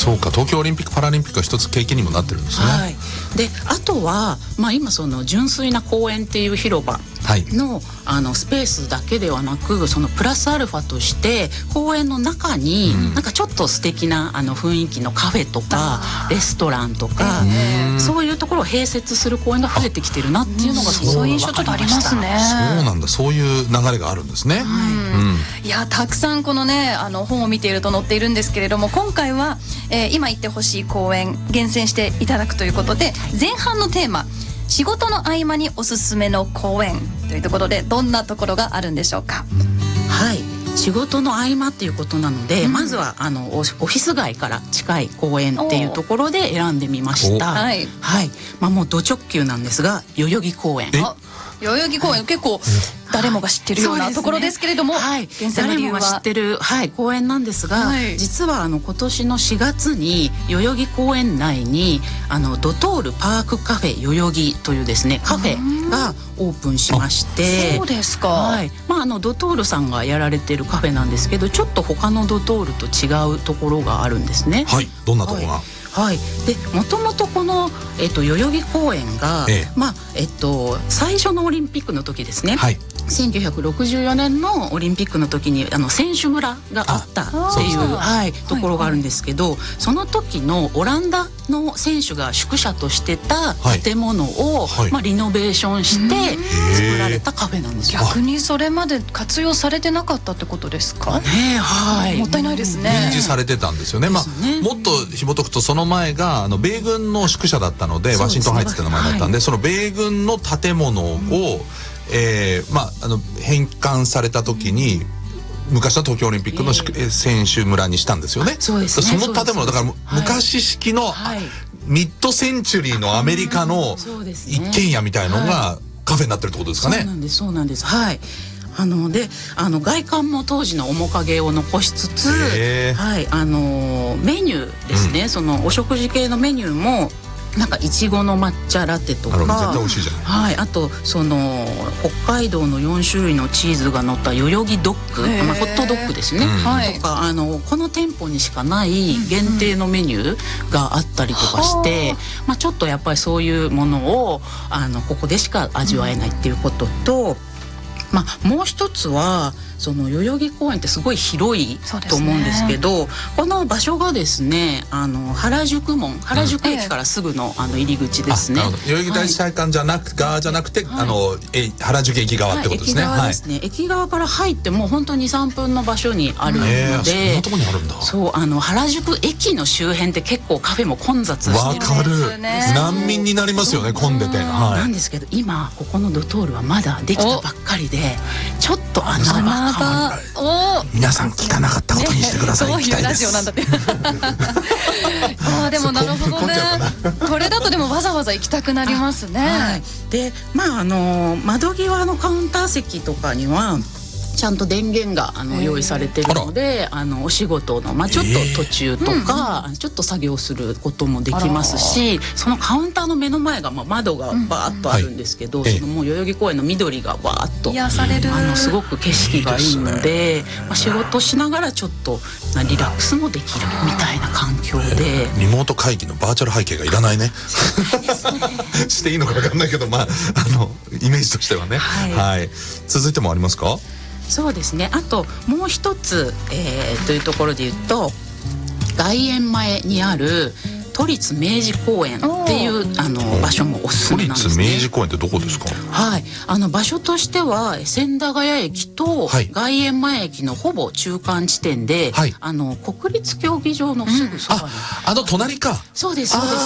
そうか、東京オリンピック・パラリンピックは一つ経験にもなってるんですね。 はい、であとは、今その純粋な公園っていう広場の、スペースだけではなく、そのプラスアルファとして公園の中に、なんかちょっと素敵な雰囲気のカフェとかレストランとか、そういうところを併設する公園が増えてきてるなっていうのがそういう印象ちょっとありますね。 そうなんだ、そういう流れがあるんですね。 いや、たくさんこのね本を見ていると載っているんですけれども、今回は、今行ってほしい公園厳選していただくということで、前半のテーマ、仕事の合間におすすめの公園というところで、どんなところがあるんでしょうか。 はい、仕事の合間っていうことなので、まずはオフィス街から近い公園っていうところで選んでみました。はい、もうド直球なんですが、代々木公園。 代々木公園、結構誰もが知ってるようなところですけれども、厳選の理由は誰もが知ってる、公園なんですが、実は今年の4月に代々木公園内にドトールパークカフェ代々木というですねカフェがオープンしまして。 そうですか。 ドトールさんがやられてるカフェなんですけど、ちょっと他のドトールと違うところがあるんですね。 はい、どんなところが。 でもともとこの、代々木公園が、最初のオリンピックの時ですね、1964年のオリンピックの時に選手村があったっていうところがあるんですけど、その時のオランダの選手が宿舎としてた建物を、リノベーションして作られたカフェなんですよ。 逆にそれまで活用されてなかったってことですかね。もったいないですね。 展示されてたんですよね。もっと紐解くと、その前が米軍の宿舎だったので、ワシントンハイツって名前だったんで、その米軍の建物を返還された時に昔の東京オリンピックの選手村にしたんですよね。 そうですね。 その建物だから昔式のミッドセンチュリーのアメリカの一軒家みたいのがカフェになってるってことですかね。 そうなんです。で外観も当時の面影を残しつつ、メニューですね、そのお食事系のメニューもなんかいちごの抹茶ラテとか、 絶対美味しいじゃない。 あとその北海道の4種類のチーズが乗った代々木ドッグ、ホットドッグですね、とかこの店舗にしかない限定のメニューがあったりとかして、ちょっとやっぱりそういうものをここでしか味わえないっていうことと、もう一つはその代々木公園ってすごい広いと思うんですけど、この場所がですね原宿駅からすぐの入り口ですね。 代々木第一体育館じゃなくて原宿駅側ってことですね。 駅側から入ってもう本当に 2,3 分の場所にあるので、 そんなとこにあるんだ。 そう原宿駅の周辺って結構カフェも混雑してるんですね。 難民になりますよね、混んでて。 なんですけど今ここのドトールはまだできたばっかりで、ちょっと皆さん聞かなかったことにしてください。 どういうラジオなんだってでもなるほどね。これだとでもわざわざ行きたくなりますね。 で窓際のカウンター席とかにはちゃんと電源が用意されてるので、お仕事のちょっと途中とか、ちょっと作業することもできますし、そのカウンターの目の前が窓がバーッとあるんですけど、そのもう代々木公園の緑がバーッと癒される、 すごく景色がいいので、仕事しながらちょっとリラックスもできるみたいな環境で、 リモート会議のバーチャル背景がいらないね。していいのか分かんないけど、イメージとしてはね。続いてもありますか？ そうですね。あともう一つ、というところで言うと、外苑前にある都立明治公園っていう場所もおすすめなんですね。 都立明治公園ってどこですか？ 場所としては千駄ヶ谷駅と外苑前駅のほぼ中間地点で、国立競技場のすぐそばに、 隣か。 そうですそうです。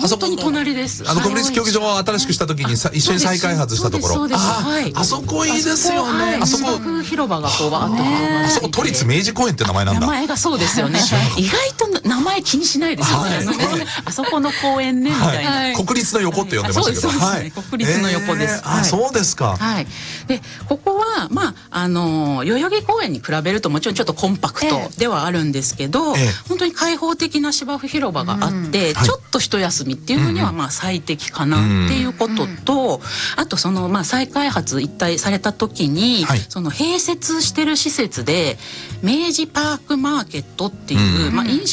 本当に隣です。 国立競技場を新しくした時に一緒に再開発したところ。あそこいいですよね。 あそこ広場がこうバーッとあそこ都立明治公園って名前なんだ。 名前がそうですよね。意外と名前気にしないですよね。あそこの公園ねみたいな。 国立の横って呼んでましたけど。 そうですね。国立の横です。 そうですか。 でここは代々木公園に比べるともちろんちょっとコンパクトではあるんですけど、本当に開放的な芝生広場があって、ちょっと一休みっていうのには最適かなっていうことと、あとその再開発一体された時に、その併設してる施設で明治パークマーケットっていう飲食